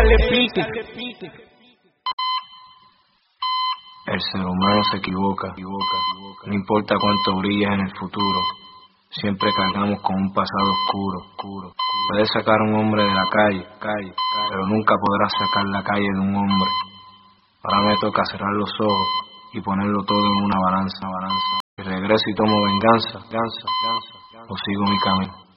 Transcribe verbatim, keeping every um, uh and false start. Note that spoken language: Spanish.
El ser humano se equivoca, equivoca, no importa cuánto brilles en el futuro, siempre cargamos con un pasado oscuro, oscuro. Puedes sacar a un hombre de la calle, calle, pero nunca podrás sacar la calle de un hombre. Ahora me toca cerrar los ojos y ponerlo todo en una balanza, balanza. Y regreso y tomo venganza, venganza, venganza, o sigo mi camino.